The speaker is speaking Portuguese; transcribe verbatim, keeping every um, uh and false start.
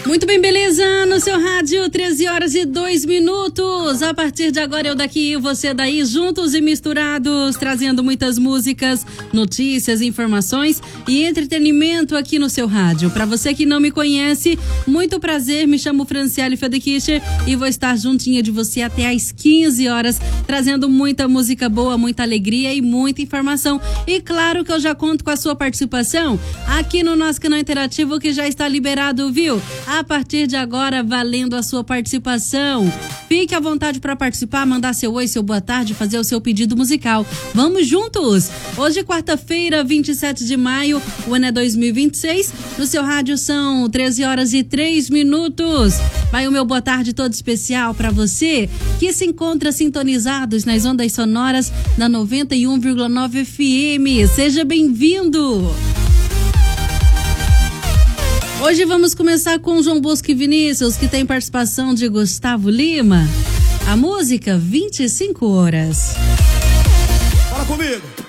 Muito bem, beleza? No seu rádio, treze horas e dois minutos. A partir de agora, eu daqui e você daí, juntos e misturados, trazendo muitas músicas, notícias, informações e entretenimento aqui no seu rádio. Para você que não me conhece, muito prazer, me chamo Franciele Fedekischer e vou estar juntinha de você até às quinze horas, trazendo muita música boa, muita alegria e muita informação. E claro que eu já conto com a sua participação aqui no nosso canal interativo, que já está liberado, viu? A partir de agora, valendo a sua participação. Fique à vontade para participar, mandar seu oi, seu boa tarde, fazer o seu pedido musical. Vamos juntos! Hoje, quarta-feira, vinte e sete de maio, o ano é dois mil e vinte e seis. No seu rádio são treze horas e três minutos. Vai o meu boa tarde todo especial para você que se encontra sintonizados nas ondas sonoras da noventa e um vírgula nove F M. Seja bem-vindo! Hoje vamos começar com João Bosco e Vinícius, que tem participação de Gustavo Lima. A música vinte e cinco horas. Fala comigo!